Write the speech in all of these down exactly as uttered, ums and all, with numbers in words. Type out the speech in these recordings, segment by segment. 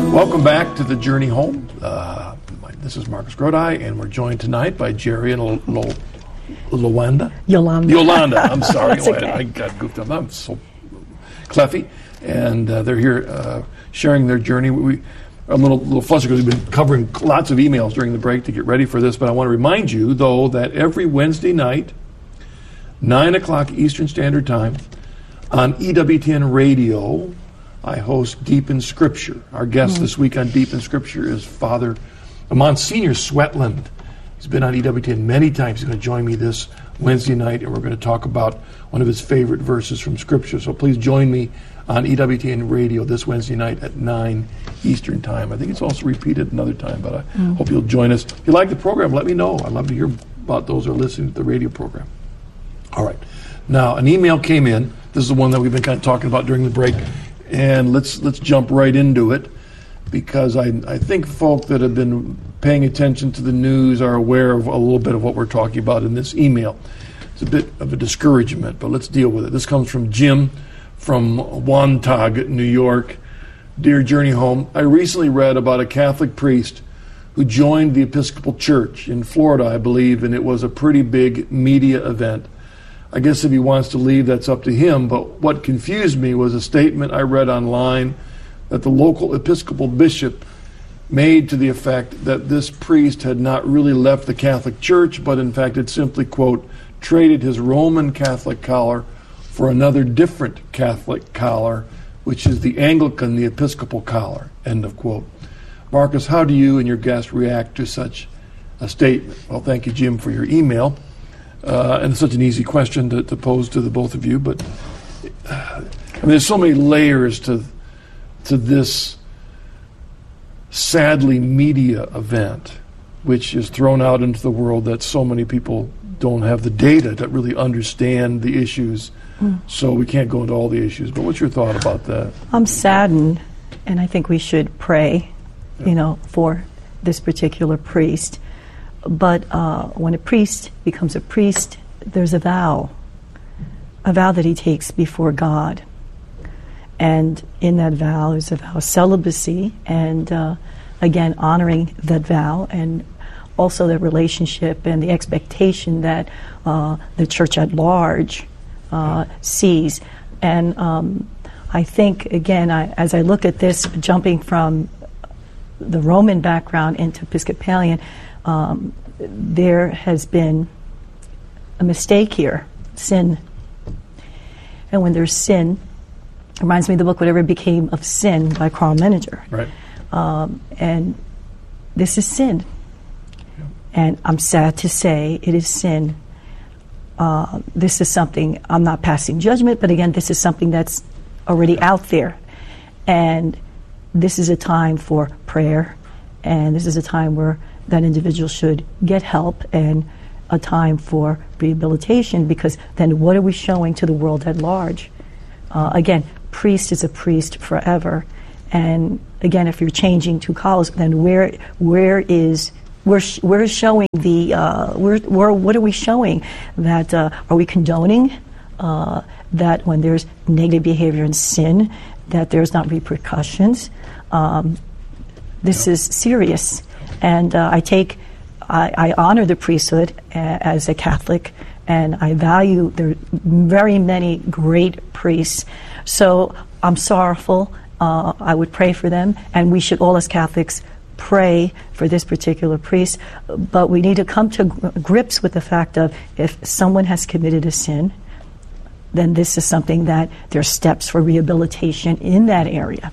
Welcome back to the Journey Home. Uh, this is Marcus Grodi, and we're joined tonight by Jerry and Lo- Lo- Lowanda. Yolanda. Yolanda, I'm sorry. That's okay. I, I got goofed up. I'm so cleffy. And uh, they're here uh, sharing their journey. We, I'm a little, little flustered because we've been covering lots of emails during the break to get ready for this, but I want to remind you, though, that every Wednesday night, nine o'clock Eastern Standard Time, on E W T N Radio, I host Deep in Scripture. Our guest mm-hmm. this week on Deep in Scripture is Father Monsignor Swetland. He's been on E W T N many times. He's going to join me this Wednesday night, and we're going to talk about one of his favorite verses from Scripture. So please join me on E W T N Radio this Wednesday night at nine Eastern Time. I think it's also repeated another time, but I mm-hmm. hope you'll join us. If you like the program, let me know. I'd love to hear about those who are listening to the radio program. All right. Now, an email came in. This is the one that we've been kind of talking about during the break. And let's let's jump right into it, because I, I think folk that have been paying attention to the news are aware of a little bit of what we're talking about in this email. It's a bit of a discouragement, but let's deal with it. This comes from Jim from Wantagh, New York. Dear Journey Home, I recently read about a Catholic priest who joined the Episcopal Church in Florida, I believe, and it was a pretty big media event. I guess if he wants to leave, that's up to him, but what confused me was a statement I read online that the local Episcopal bishop made to the effect that this priest had not really left the Catholic Church, but in fact had simply, quote, traded his Roman Catholic collar for another different Catholic collar, which is the Anglican, the Episcopal collar, end of quote. Marcus, how do you and your guest react to such a statement? Well, thank you, Jim, for your email. Uh, and it's such an easy question to, to pose to the both of you, but uh, I mean, there's so many layers to to this sadly media event, which is thrown out into the world that so many people don't have the data to really understand the issues, mm. so we can't go into all the issues. But what's your thought about that? I'm saddened, and I think we should pray, yeah. you know, for this particular priest. But uh, when a priest becomes a priest, there's a vow, a vow that he takes before God. And in that vow is a vow of celibacy, and uh, again, honoring that vow, and also the relationship and the expectation that uh, the church at large uh, sees. And um, I think, again, I, as I look at this, jumping from the Roman background into Episcopalian, Um, there has been a mistake here, sin. And when there's sin, it reminds me of the book Whatever Became of Sin by Carl Menninger. Right. Um, and this is sin. Yeah. And I'm sad to say it is sin. Uh, this is something, I'm not passing judgment, but again, this is something that's already out there. And this is a time for prayer, and this is a time where that individual should get help, and a time for rehabilitation, because then what are we showing to the world at large? Uh, again, priest is a priest forever. And again, if you're changing two collars, then where where is where where is showing the uh, where where what are we showing? That uh, are we condoning uh, that when there's negative behavior and sin, that there's not repercussions? Um, this is serious. And uh, I take, I, I honor the priesthood a, as a Catholic, and I value there very many great priests. So I'm sorrowful. Uh, I would pray for them, and we should all, as Catholics, pray for this particular priest. But we need to come to grips with the fact of, if someone has committed a sin, then this is something that there are steps for rehabilitation in that area.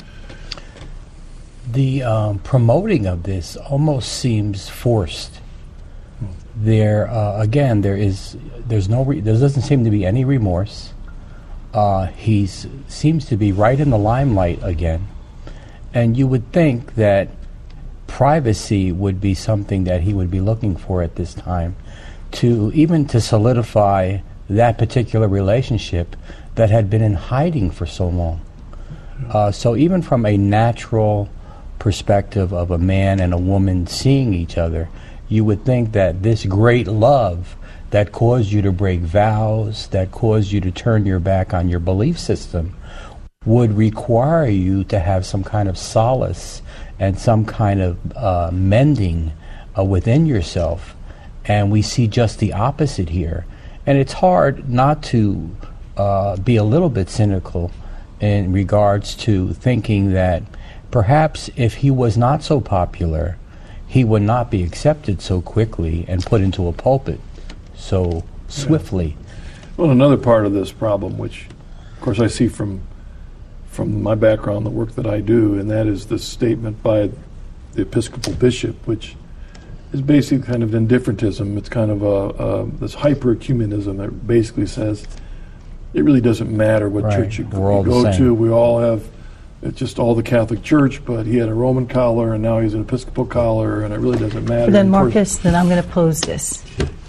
The um, promoting of this almost seems forced. There, uh, again, there is, there's no, re- there doesn't seem to be any remorse. Uh, he seems to be right in the limelight again, and you would think that privacy would be something that he would be looking for at this time, to even to solidify that particular relationship that had been in hiding for so long. Uh, so even from a natural perspective of a man and a woman seeing each other, you would think that this great love that caused you to break vows, that caused you to turn your back on your belief system, would require you to have some kind of solace and some kind of uh, mending uh, within yourself. And we see just the opposite here. And it's hard not to uh, be a little bit cynical in regards to thinking that perhaps if he was not so popular, he would not be accepted so quickly and put into a pulpit so swiftly. Well, another part of this problem, which, of course, I see from from my background, the work that I do, and that is this statement by the Episcopal bishop, which is basically kind of indifferentism. It's kind of a, a this hyper-ecumenism that basically says it really doesn't matter what Right. church you, We're all you the go same. to. We all have, it's just all the Catholic Church, but he had a Roman collar, and now he's an Episcopal collar, and it really doesn't matter. But then, And of course- Marcus, then I'm going to pose this.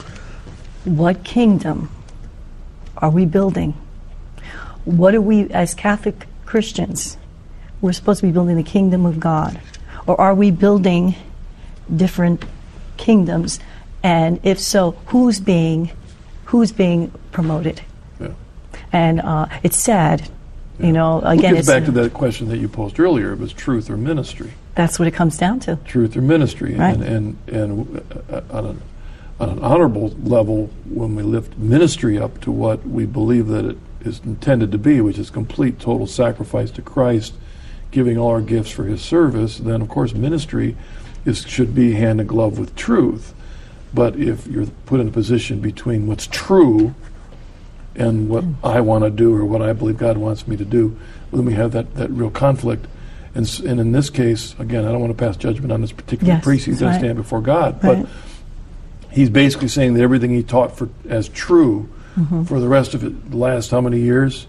What kingdom are we building? What are we, as Catholic Christians, we're supposed to be building the kingdom of God? Or are we building different kingdoms? And if so, who's being, who's being promoted? Yeah. And uh, it's sad, you know, again, It it's, gets back to that question that you posed earlier. It was truth or ministry. that's what it comes down to. Truth or ministry. Right. And, and, and uh, on, an, on an honorable level, when we lift ministry up to what we believe that it is intended to be, which is complete, total sacrifice to Christ, giving all our gifts for his service, then, of course, ministry is should be hand in glove with truth. But if you're put in a position between what's true and what I want to do or what I believe God wants me to do, then we have that, that real conflict. And, s- and in this case, again, I don't want to pass judgment on this particular Yes, priest. He's that's going right. to stand before God. Right. But he's basically saying that everything he taught for as true Mm-hmm. for the rest of it, the last how many years,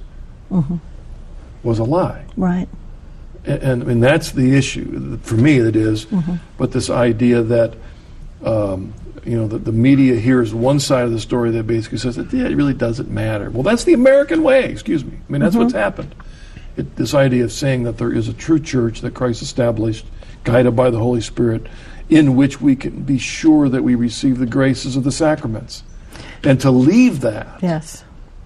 was a lie. Right. And, and, and that's the issue for me. It is, Mm-hmm. but this idea that um, you know the, the media hears one side of the story that basically says that yeah, it really doesn't matter. Well, that's the American way. Excuse me. I mean, that's Mm-hmm. what's happened. It, this idea of saying that there is a true church that Christ established, guided by the Holy Spirit, in which we can be sure that we receive the graces of the sacraments, and to leave that. Yes.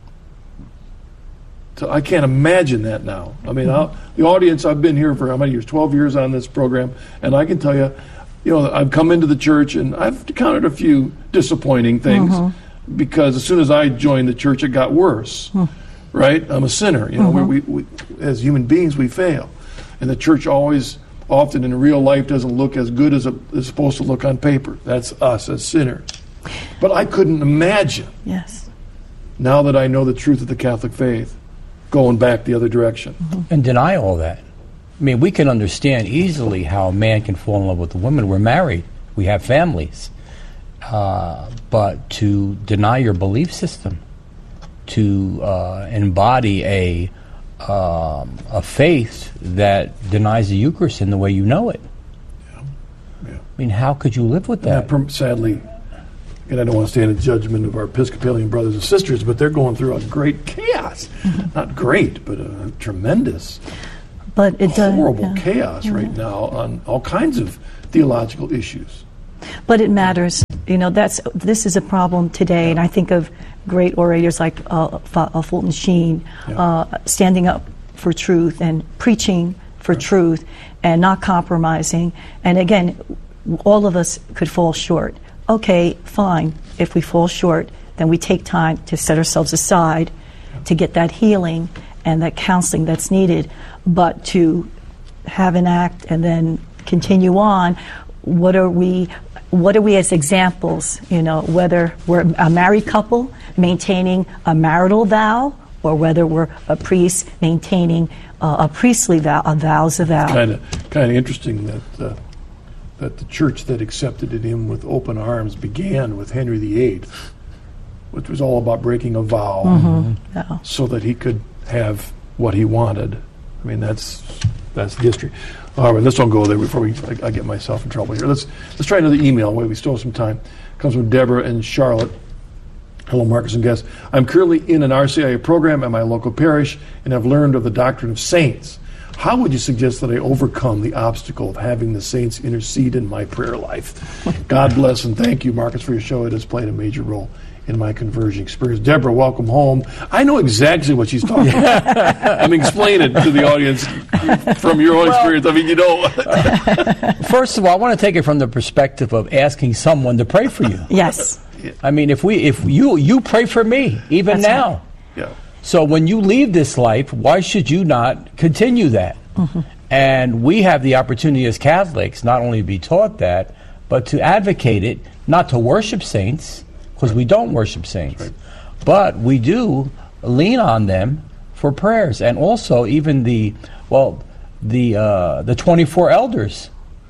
So I can't imagine that now. I mean, I'll, the audience, I've been here for how many years? twelve years on this program, and I can tell you, you know, I've come into the church and I've encountered a few disappointing things because as soon as I joined the church, it got worse. Right? I'm a sinner. You know, we, we, we, as human beings, we fail, and the church always, often in real life, doesn't look as good as it is supposed to look on paper. That's us as sinners. But I couldn't imagine, Yes. now that I know the truth of the Catholic faith, going back the other direction. And deny all that. I mean, we can understand easily how a man can fall in love with a woman. We're married. We have families. Uh, but to deny your belief system, to uh, embody a um, a faith that denies the Eucharist in the way you know it. Yeah. I mean, how could you live with Yeah, that? per- sadly, and I don't want to stand in judgment of our Episcopalian brothers and sisters, but they're going through a great chaos. Not great, but a tremendous, But it does. horrible yeah. chaos right now on all kinds of theological issues. But it matters. You know, that's this is a problem today, and I think of great orators like uh, Fa- uh, Fulton Sheen Yeah. uh, standing up for truth and preaching for truth and not compromising. And again, all of us could fall short. Okay, fine. If we fall short, then we take time to set ourselves aside to get that healing and that counseling that's needed. But to have an act and then continue on, what are we what are we as examples, you know, whether we're a married couple maintaining a marital vow or whether we're a priest maintaining uh, a priestly vow, a vows of vow. Kind of, kind of interesting that uh, that the church that accepted him with open arms began with Henry the Eighth, which was all about breaking a vow Yeah. so that he could have what he wanted. I mean, that's that's the history. All right, let's don't go there before we I, I get myself in trouble here. Let's let's try another email. Wait, we still have some time. Comes from Deborah and Charlotte. Hello, Marcus and guests. I'm currently in an R C I A program at my local parish and have learned of the doctrine of saints. How would you suggest that I overcome the obstacle of having the saints intercede in my prayer life? God bless and thank you, Marcus, for your show. It has played a major role in my conversion experience. Deborah, welcome home. I know exactly what she's talking about. I mean, explain it to the audience from your own Well, experience. I mean, you know. First of all, I want to take it from the perspective of asking someone to pray for you. Yes. I mean, if we, if you, you pray for me, even That's now. right. Yeah. So when you leave this life, why should you not continue that? Mm-hmm. And we have the opportunity as Catholics not only to be taught that, but to advocate it, not to worship saints, because we don't worship saints, Right. but we do lean on them for prayers. And also even the, well, the uh, the twenty-four elders,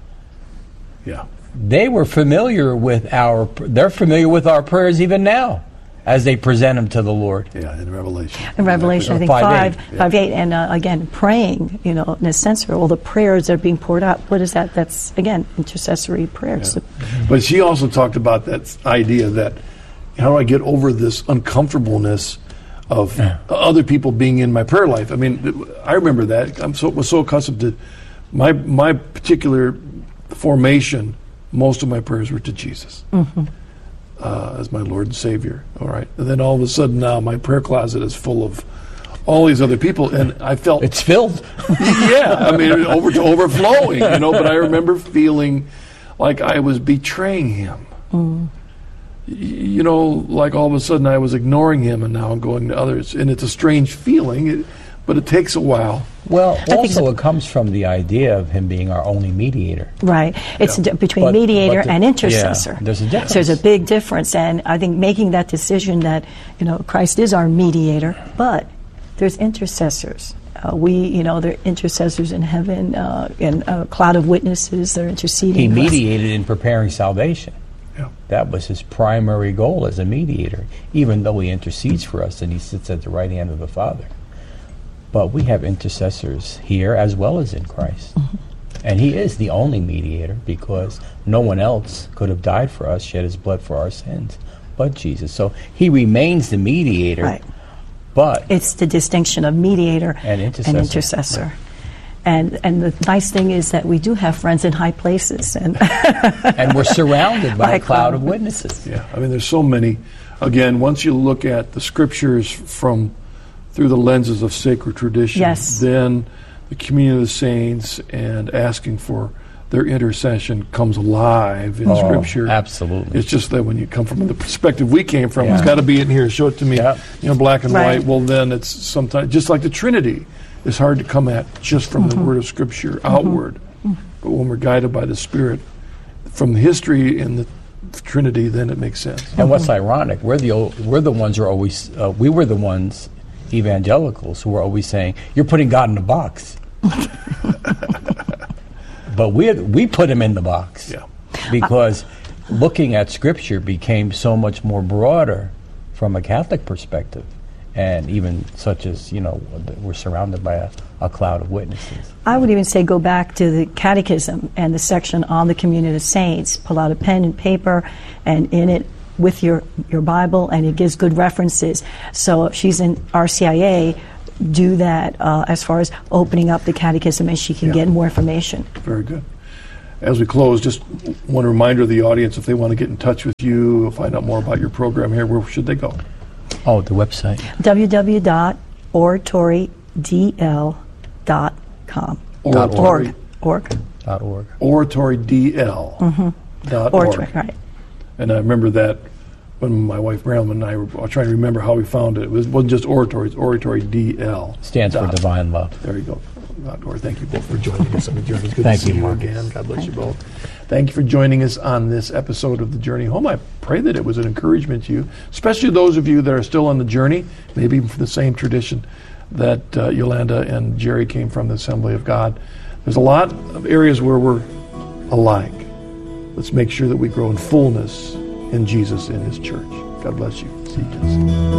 Yeah. they were familiar with our, they're familiar with our prayers even now as they present them to the Lord. Yeah, in Revelation. In Revelation, I think Five, five, eight, five, eight, and uh, again, praying, you know, in a sense, all the prayers that are being poured out. What is that? That's, again, intercessory prayers. Yeah. But she also talked about that idea that how do I get over this uncomfortableness of Yeah. other people being in my prayer life? I mean, I remember that. I'm so was so accustomed to my my particular formation. Most of my prayers were to Jesus Mm-hmm. uh, as my Lord and Savior. All right, and then all of a sudden now my prayer closet is full of all these other people, and I felt It's filled. yeah, I mean, over to overflowing, you know. But I remember feeling like I was betraying him. Mm. Y- You know, like all of a sudden I was ignoring him, and now I'm going to others, and it's a strange feeling. It, but it takes a while. Well, think also so. it comes from the idea of him being our only mediator. Right. It's Yeah. d- between But- mediator but the- and intercessor. yeah, there's a difference. So there's a big difference, and I think making that decision that, you know, Christ is our mediator, but there's intercessors. Uh, we, you know, there are intercessors in heaven, uh, and a cloud of witnesses. They're interceding. He for us. mediated in preparing salvation. Yeah. That was his primary goal as a mediator, even though he intercedes for us and he sits at the right hand of the Father. But we have intercessors here as well as in Christ. Mm-hmm. And he is the only mediator because no one else could have died for us, shed his blood for our sins, but Jesus. So he remains the mediator, Right. but It's the distinction of mediator And intercessor. And, intercessor. And, and the nice thing is that we do have friends in high places. And and we're surrounded by By a a cloud cloud. of witnesses. Yeah, I mean, there's so many. Again, once you look at the scriptures from through the lenses of sacred tradition, Yes. then the communion of the saints and asking for their intercession comes alive in Oh, Scripture. absolutely. It's just that when you come from the perspective we came from, Yeah. it's got to be in here. Show it to me, Yep. you know, black and Right. white. Well, then it's sometimes just like the Trinity. It's hard to come at just from Mm-hmm. the Word of Scripture outward, but when we're guided by the Spirit from the history in the Trinity, then it makes sense. And what's ironic, we're the old, we're the ones who are always uh, we were the ones evangelicals who were always saying you're putting God in a box, but we we put him in the box, Yeah. because looking at Scripture became so much more broader from a Catholic perspective, and even such as you know we're surrounded by a, a cloud of witnesses. I would even say go back to the Catechism and the section on the Communion of Saints. Pull out a pen and paper, and in it with your, your Bible, and it gives good references. So if she's in R C I A, do that uh, as far as opening up the Catechism, and she can Yeah. get more information. Very good. As we close, just one reminder to the audience, if they want to get in touch with you, find out more about your program here, where should they go? Oh, the website. w w w dot oratory d l dot com. Oratory. Org. Org. Dot org. oratory d l dot org. Oratory, right. And I remember that when my wife Marilyn and I were trying to remember how we found it. It was, wasn't just oratory, it's oratory D L. Stands for dot- Divine Love. There you go. Dot org. Thank you both for joining us on the journey. It's good Thank to see you, you Marcus. again. God bless you both. Thank you for joining us on this episode of The Journey Home. I pray that it was an encouragement to you, especially those of you that are still on the journey, maybe even from the same tradition that uh, Yolanda and Jerry came from, the Assembly of God. There's a lot of areas where we're alike. Let's make sure that we grow in fullness in Jesus in His church. God bless you. See you, kids.